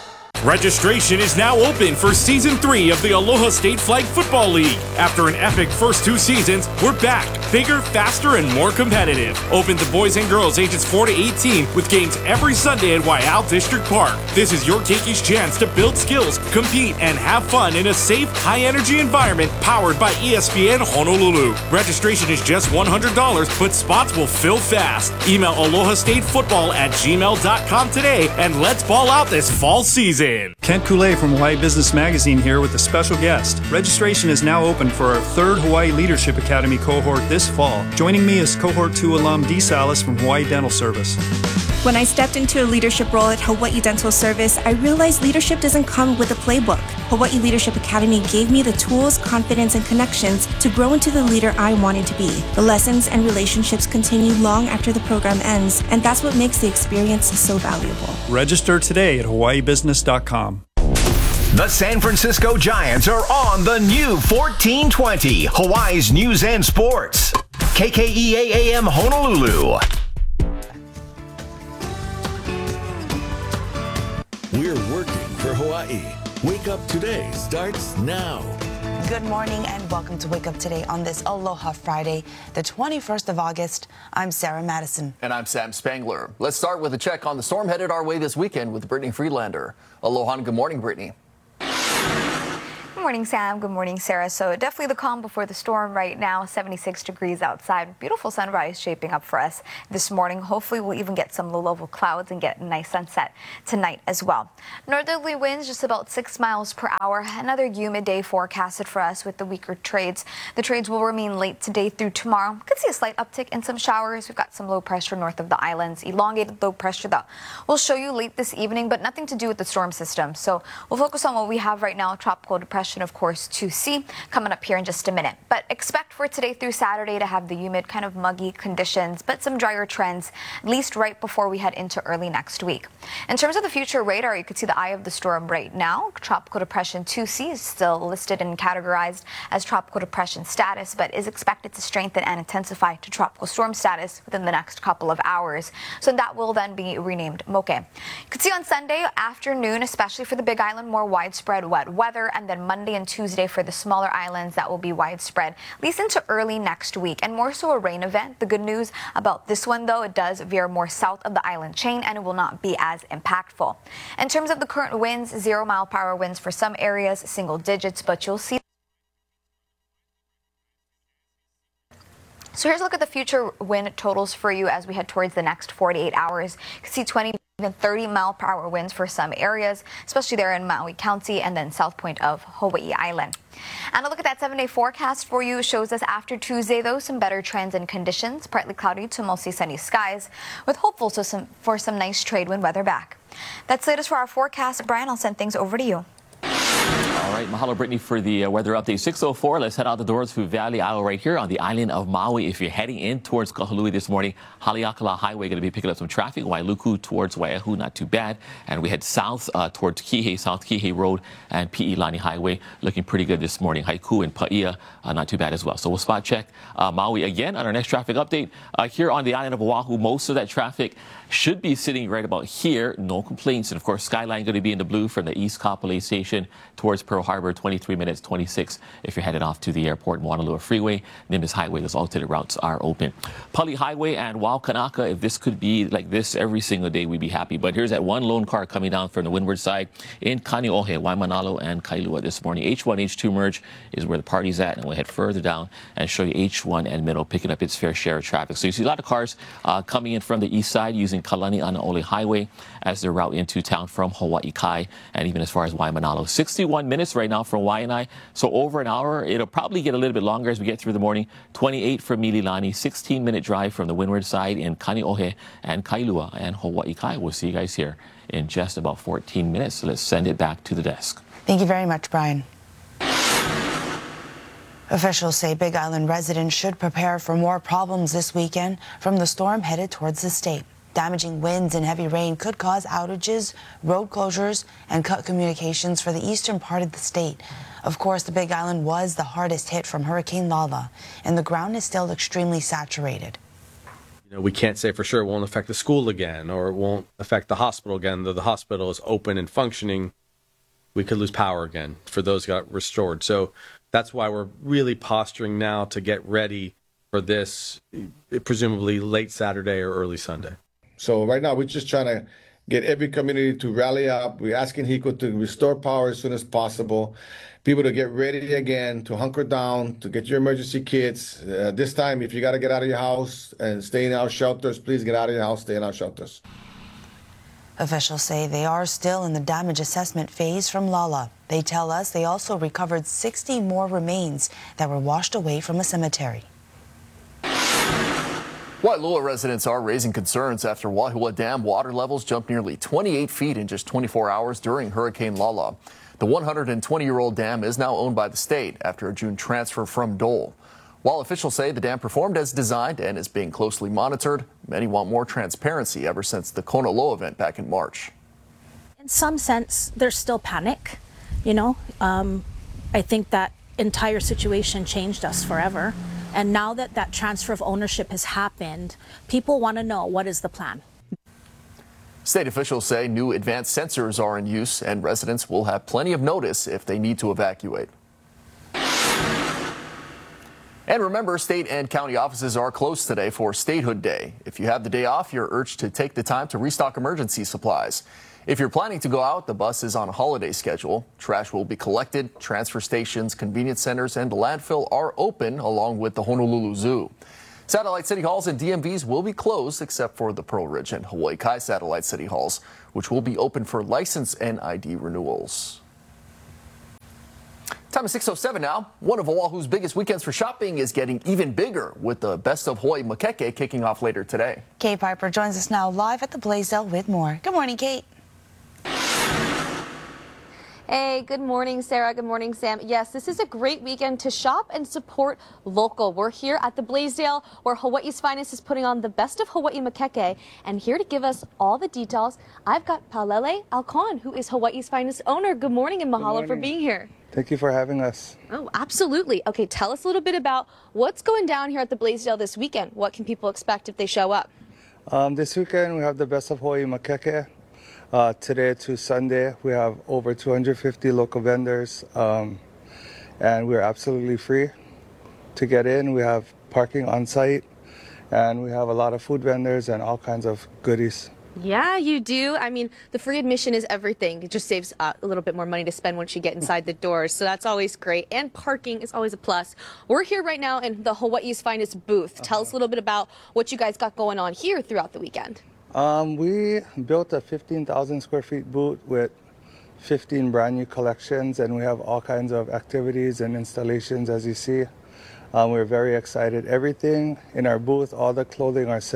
Registration is now open for Season 3 of the Aloha State Flag Football League. After an epic first 2 seasons, we're back, bigger, faster, and more competitive. Open to boys and girls ages 4 to 18 with games every Sunday at Waiau District Park. This is your Keikis chance to build skills, compete, and have fun in a safe, high-energy environment powered by ESPN Honolulu. Registration is just $100, but spots will fill fast. Email alohastatefootball@gmail.com today, and let's ball out this fall season. Kent Coulee from Hawaii Business Magazine here with a special guest. Registration is now open for our 3rd Hawaii Leadership Academy cohort this fall. Joining me is Cohort 2 alum Dee Salas from Hawaii Dental Service. When I stepped into a leadership role at Hawaii Dental Service, I realized leadership doesn't come with a playbook. Hawaii Leadership Academy gave me the tools, confidence, and connections to grow into the leader I wanted to be. The lessons and relationships continue long after the program ends, and that's what makes the experience so valuable. Register today at hawaiibusiness.com. The San Francisco Giants are on the new 1420, Hawaii's News and Sports. KKEA AM Honolulu. We're working for Hawaii. Wake Up Today starts now. Good morning and welcome to Wake Up Today on this Aloha Friday, the 21st of August. I'm Sarah Madison. And I'm Sam Spangler. Let's start with a check on the storm headed our way this weekend with Brittany Friedlander. Aloha and good morning, Brittany. Good morning, Sam. Good morning, Sarah. So definitely the calm before the storm right now. 76 degrees outside. Beautiful sunrise shaping up for us this morning. Hopefully we'll even get some low-level clouds and get a nice sunset tonight as well. Northerly winds just about 6 miles per hour. Another humid day forecasted for us with the weaker trades. The trades will remain late today through tomorrow. We could see a slight uptick in some showers. We've got some low pressure north of the islands. Elongated low pressure that we'll show you late this evening, but nothing to do with the storm system. So we'll focus on what we have right now. Tropical depression, of course, 2C coming up here in just a minute. But expect for today through Saturday to have the humid, kind of muggy conditions, but some drier trends, at least right before we head into early next week. In terms of the future radar, you could see the eye of the storm right now. Tropical depression 2C is still listed and categorized as tropical depression status, but is expected to strengthen and intensify to tropical storm status within the next couple of hours. So that will then be renamed Moke. You could see on Sunday afternoon, especially for the Big Island, more widespread wet weather, and then Monday and Tuesday for the smaller islands, that will be widespread, at least into early next week, and more so a rain event. The good news about this one, though, it does veer more south of the island chain and it will not be as impactful. In terms of the current winds, 0 mile per hour winds for some areas, single digits, but you'll see. So here's a look at the future wind totals for you as we head towards the next 48 hours. You can see 20 and 30 mile per hour winds for some areas, especially there in Maui County and then south point of Hawaii Island. And a look at that 7-day forecast for you shows us after Tuesday, though, some better trends and conditions, partly cloudy to mostly sunny skies, with hopeful for some nice trade wind weather back. That's the latest for our forecast. Brian, I'll send things over to you. All right, mahalo, Brittany, for the weather update. 6:04. Let's head out the doors through Valley Isle right here on the island of Maui. If you're heading in towards Kahului this morning, Haleakala Highway going to be picking up some traffic. Wailuku towards Waiahu, not too bad. And we head south towards Kihei, South Kihei Road and Pi'ilani Highway, looking pretty good this morning. Haiku and Paia, not too bad as well. So we'll spot check Maui again on our next traffic update. Here on the island of Oahu, most of that traffic should be sitting right about here. No complaints. And of course, Skyline going to be in the blue from the East Kapolei Station towards Pearl Harbor, 23 minutes, 26 if you're headed off to the airport. Moanalua Freeway, Nimbus Highway, those alternate routes are open. Pali Highway and Waukanaka, if this could be like this every single day, we'd be happy. But here's that one lone car coming down from the windward side in Kaneohe, Waimanalo and Kailua this morning. H1, H2 merge is where the party's at, and we'll head further down and show you H1 and middle picking up its fair share of traffic. So you see a lot of cars coming in from the east side using Kalani Anaole Highway as their route into town from Hawaii Kai and even as far as Waimanalo. 61 minutes right now from Waianae, so over an hour. It'll probably get a little bit longer as we get through the morning. 28 from Mililani, 16-minute drive from the windward side in Kaneohe and Kailua and Hawaii Kai. We'll see you guys here in just about 14 minutes. So let's send it back to the desk. Thank you very much, Brian. Officials say Big Island residents should prepare for more problems this weekend from the storm headed towards the state. Damaging winds and heavy rain could cause outages, road closures, and cut communications for the eastern part of the state. Of course, the Big Island was the hardest hit from Hurricane Lala, and the ground is still extremely saturated. You know, we can't say for sure it won't affect the school again or it won't affect the hospital again, though the hospital is open and functioning we could lose power again for those who got restored. So that's why we're really posturing now to get ready for this, presumably late Saturday or early Sunday. So right now, we're just trying to get every community to rally up. We're asking HECO to restore power as soon as possible. People to get ready again, to hunker down, to get your emergency kits. This time, if you got to get out of your house and stay in our shelters, please get out of your house, stay in our shelters. Officials say they are still in the damage assessment phase from Lala. They tell us they also recovered 60 more remains that were washed away from a cemetery. Waialua residents are raising concerns after Waialua Dam water levels jumped nearly 28 feet in just 24 hours during Hurricane Lala. The 120-year-old dam is now owned by the state after a June transfer from Dole. While officials say the dam performed as designed and is being closely monitored, many want more transparency ever since the Kona Loa event back in March. In some sense, there's still panic, I think that entire situation changed us forever. And now that that transfer of ownership has happened, people want to know, what is the plan? State officials say new advanced sensors are in use and residents will have plenty of notice if they need to evacuate. And remember, state and county offices are closed today for Statehood Day. If you have the day off, you're urged to take the time to restock emergency supplies. If you're planning to go out, the bus is on a holiday schedule. Trash will be collected. Transfer stations, convenience centers, and the landfill are open, along with the Honolulu Zoo. Satellite city halls and DMVs will be closed except for the Pearl Ridge and Hawaii Kai satellite city halls, which will be open for license and ID renewals. Time is 6:07 now. One of Oahu's biggest weekends for shopping is getting even bigger with the Best of Hawaii Makeke kicking off later today. Kate Piper joins us now live at the Blaisdell with more. Good morning, Kate. Hey, good morning, Sarah. Good morning, Sam. Yes, this is a great weekend to shop and support local. We're here at the Blaisdell, where Hawaii's Finest is putting on the Best of Hawaii Makeke. And here to give us all the details, I've got Palele Alcon, who is Hawaii's Finest owner. Good morning and mahalo for being here. Thank you for having us. Oh, absolutely. Okay, tell us a little bit about what's going down here at the Blaisdell this weekend. What can people expect if they show up? This weekend, we have the Best of Hawaii Makeke. Today to Sunday, we have over 250 local vendors, and we're absolutely free to get in. We have parking on site, and we have a lot of food vendors and all kinds of goodies. Yeah, you do. I mean, the free admission is everything. It just saves a little bit more money to spend once you get inside the doors. So that's always great. And parking is always a plus. We're here right now in the Hawaii's Finest booth. Tell us a little bit about what you guys got going on here throughout the weekend. We built a 15,000 square feet booth with 15 brand new collections, and we have all kinds of activities and installations, as you see. We're very excited. Everything in our booth, all the clothing is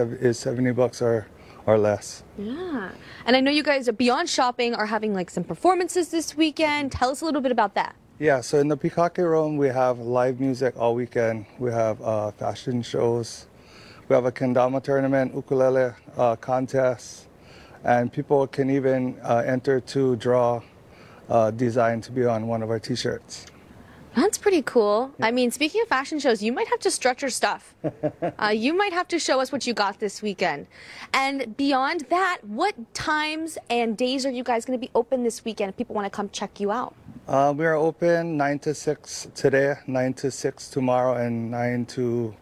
$70 or less. Yeah. And I know you guys, beyond shopping, are having like some performances this weekend. Tell us a little bit about that. Yeah, so in the Pikake room, we have live music all weekend. We have fashion shows. We have a kendama tournament, ukulele contest, and people can even enter to draw design to be on one of our t-shirts. That's pretty cool. Yeah. I mean, speaking of fashion shows, you might have to stretch your stuff. You might have to show us what you got this weekend. And beyond that, what times and days are you guys going to be open this weekend if people want to come check you out? We are open 9 to 6 today, 9 to 6 tomorrow, and 9 to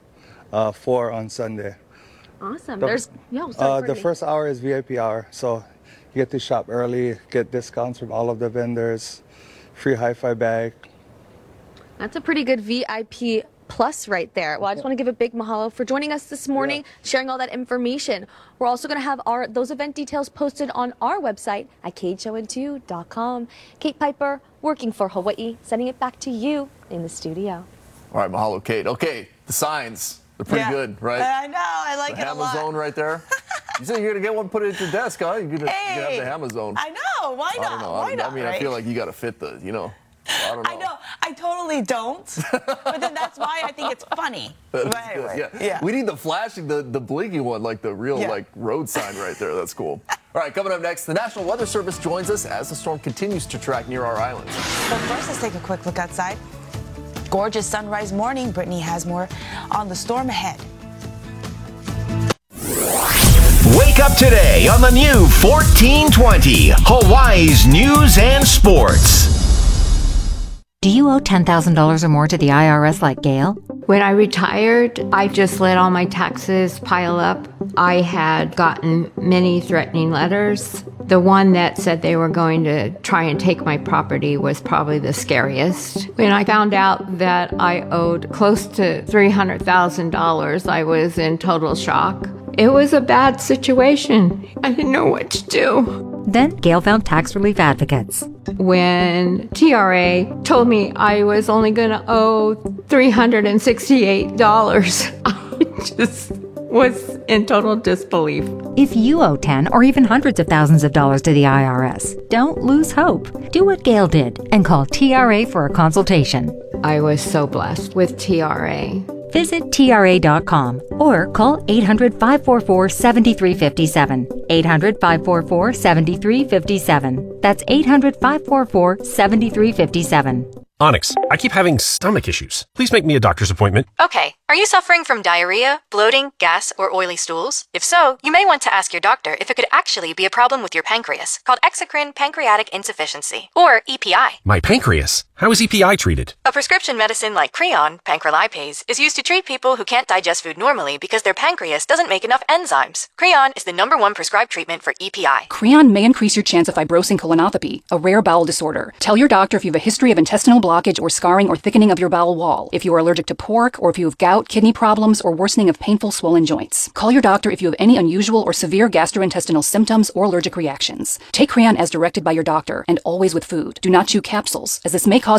4 on Sunday. Awesome. The first hour is VIP hour, so you get to shop early, get discounts from all of the vendors, free hi-fi bag. That's a pretty good VIP plus right there. Well, I just want to give a big mahalo for joining us this morning, sharing all that information. We're also going to have those event details posted on our website at KHON2.com. Kate Piper, working for Hawaii, sending it back to you in the studio. All right, mahalo, Kate. Okay, the signs. They're pretty good, right? I know. I like it a lot. The Hamazone right there. You said you're going to get one, put it at your desk, huh? You're going to have the Hamazone. I know. Why not? I don't know. Why not, I mean, right? I feel like you got to fit the, I don't know. I know. I totally don't. But then that's why I think it's funny. But anyway, yeah. We need the flashing, the blinky one, like the real road sign right there. That's cool. All right, coming up next, the National Weather Service joins us as the storm continues to track near our islands. But first, let's take a quick look outside. Gorgeous sunrise morning. Brittany has more on the storm ahead. Wake up today on the new 1420, Hawaii's News and Sports. Do you owe $10,000 or more to the IRS like Gail? When I retired, I just let all my taxes pile up. I had gotten many threatening letters. The one that said they were going to try and take my property was probably the scariest. When I found out that I owed close to $300,000, I was in total shock. It was a bad situation. I didn't know what to do. Then Gail found tax relief advocates. When TRA told me I was only going to owe $368, I just was in total disbelief. If you owe 10 or even hundreds of thousands of dollars to the IRS, don't lose hope. Do what Gail did and call TRA for a consultation. I was so blessed with TRA. Visit TRA.com or call 800-544-7357. 800-544-7357. That's 800-544-7357. Onyx, I keep having stomach issues. Please make me a doctor's appointment. Okay. Are you suffering from diarrhea, bloating, gas, or oily stools? If so, you may want to ask your doctor if it could actually be a problem with your pancreas, called exocrine pancreatic insufficiency, or EPI. My pancreas? How is EPI treated? A prescription medicine like Creon, pancrelipase, is used to treat people who can't digest food normally because their pancreas doesn't make enough enzymes. Creon is the #1 prescribed treatment for EPI. Creon may increase your chance of fibrosing colonopathy, a rare bowel disorder. Tell your doctor if you have a history of intestinal blockage or scarring or thickening of your bowel wall, if you are allergic to pork, or if you have gout, kidney problems, or worsening of painful swollen joints. Call your doctor if you have any unusual or severe gastrointestinal symptoms or allergic reactions. Take Creon as directed by your doctor and always with food. Do not chew capsules, as this may cause